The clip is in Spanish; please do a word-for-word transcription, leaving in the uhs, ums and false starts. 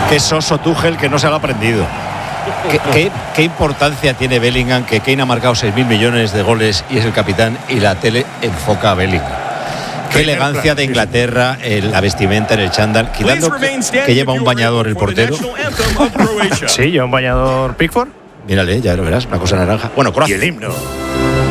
Qué soso Tuchel, que no se lo ha aprendido. ¿Qué, qué, ¿Qué importancia tiene Bellingham, que Kane ha marcado seis mil millones de goles y es el capitán, y la tele enfoca a Bellingham? Qué elegancia de Inglaterra, el, la vestimenta en el chándal, quitando que, que lleva un bañador el portero. Sí, lleva un bañador Pickford. Mírale, ya lo verás, una cosa naranja. Bueno, Croacia. Y el himno.